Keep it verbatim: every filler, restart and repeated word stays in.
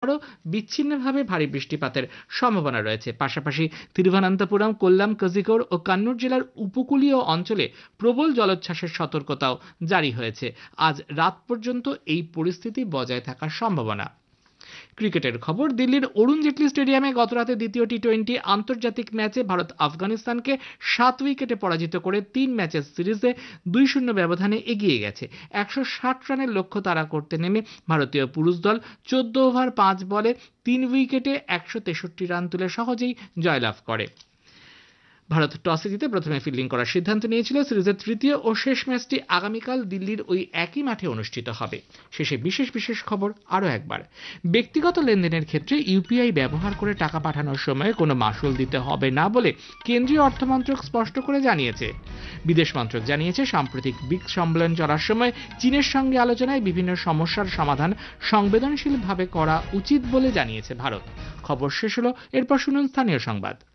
আবারও বিচ্ছিন্নভাবে ভারী বৃষ্টিপাতের সম্ভাবনা রয়েছে। পাশাপাশি তিরুভানান্তপুরম, কোল্লাম, কোঝিকোড ও কান্নুর জেলার উপকূলীয় অঞ্চলে প্রবল জলোচ্ছ্বাসের সতর্কতাও জারি হয়েছে। আজ রাত পর্যন্ত এই পরিস্থিতি বজায় থাকার সম্ভাবনা। ক্রিকেটের খবর, দিল্লির অরুণ জেটলি স্টেডিয়ামে গতরাতে দ্বিতীয় টি টোয়েন্টি আন্তর্জাতিক ম্যাচে ভারত আফগানিস্তানকে সাত উইকেটে পরাজিত করে তিন ম্যাচের সিরিজে দুই শূন্য ব্যবধানে এগিয়ে গেছে। একশো ষাট রানের লক্ষ্য তাড়া করতে নেমে ভারতীয় পুরুষ দল চোদ্দ ওভার পাঁচ বলে তিন উইকেটে একশো তেষট্টি রান তুলে সহজেই জয়লাভ করে। ভারত টসে জিতে প্রথমে ফিল্ডিং করার সিদ্ধান্ত নিয়েছিল। সিরিজের তৃতীয় ও শেষ ম্যাচটি আগামীকাল দিল্লির ওই একই মাঠে অনুষ্ঠিত হবে। শেষে বিশেষ বিশেষ খবর আরও একবার, ব্যক্তিগত লেনদেনের ক্ষেত্রে ইউপিআই ব্যবহার করে টাকা পাঠানোর সময় কোনো মাশুল দিতে হবে না বলে কেন্দ্রীয় অর্থমন্ত্রক স্পষ্ট করে জানিয়েছে। বিদেশ মন্ত্রক জানিয়েছে, সাম্প্রতিক ব্রিক্স সম্মেলন চলার সময় চীনের সঙ্গে আলোচনায় বিভিন্ন সমস্যার সমাধান সংবেদনশীলভাবে করা উচিত বলে জানিয়েছে ভারত। খবর শেষ হলো, এরপর শুনুন স্থানীয় সংবাদ।